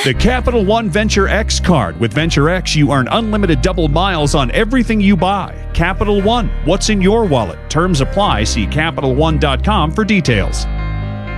The Capital One Venture X card. With Venture X, you earn unlimited double miles on everything you buy. Capital One, what's in your wallet? Terms apply. See CapitalOne.com for details.